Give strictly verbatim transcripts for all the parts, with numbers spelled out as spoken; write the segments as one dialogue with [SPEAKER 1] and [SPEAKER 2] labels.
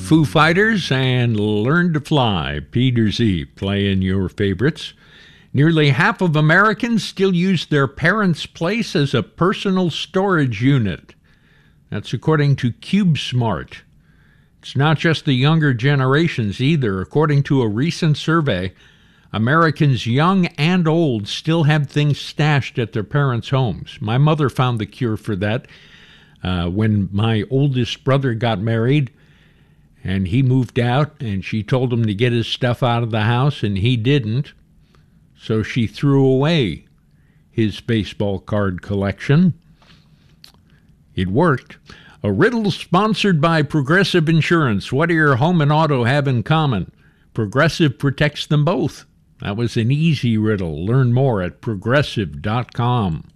[SPEAKER 1] Foo Fighters and Learn to Fly. Peter Z playing your favorites. Nearly half of Americans still use their parents' place as a personal storage unit. That's according to CubeSmart. It's not just the younger generations either. According to a recent survey, Americans young and old still have things stashed at their parents' homes. My mother found the cure for that uh, when my oldest brother got married, and he moved out, and she told him to get his stuff out of the house, and he didn't. So she threw away his baseball card collection. It worked. A riddle sponsored by Progressive Insurance. What do your home and auto have in common? Progressive protects them both. That was an easy riddle. Learn more at progressive dot com.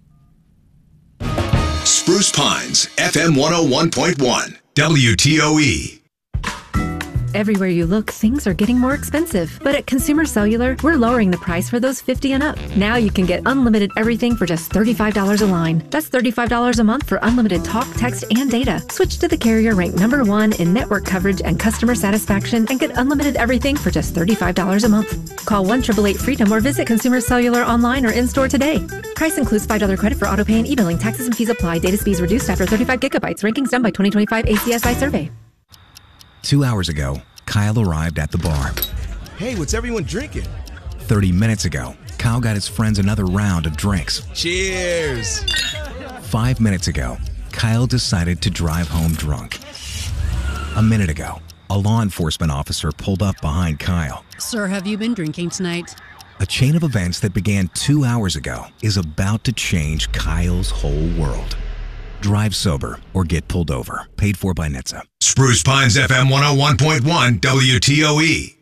[SPEAKER 2] Spruce Pines, F M one oh one point one, W T O E.
[SPEAKER 3] Everywhere you look, things are getting more expensive. But at Consumer Cellular, we're lowering the price for those fifty and up. Now you can get unlimited everything for just thirty-five dollars a line. That's thirty-five dollars a month for unlimited talk, text, and data. Switch to the carrier ranked number one in network coverage and customer satisfaction and get unlimited everything for just thirty-five dollars a month. Call one eight eight eight FREEDOM or visit Consumer Cellular online or in-store today. Price includes five dollars credit for auto pay and e-billing. Taxes and fees apply. Data speeds reduced after thirty-five gigabytes. Rankings done by twenty twenty-five A C S I survey.
[SPEAKER 4] Two hours ago, Kyle arrived at the bar.
[SPEAKER 5] Hey, what's everyone drinking?
[SPEAKER 4] thirty minutes ago, Kyle got his friends another round of drinks.
[SPEAKER 5] Cheers!
[SPEAKER 4] Five minutes ago, Kyle decided to drive home drunk. A minute ago, a law enforcement officer pulled up behind Kyle.
[SPEAKER 6] Sir, have you been drinking tonight?
[SPEAKER 4] A chain of events that began two hours ago is about to change Kyle's whole world. Drive sober or get pulled over. Paid for by N H T S A.
[SPEAKER 2] Spruce Pines, F M one oh one point one, W T O E.